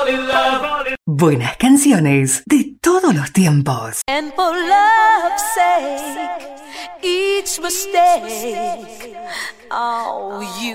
Buenas canciones de todos los tiempos. And for love's sake, each mistake, oh, you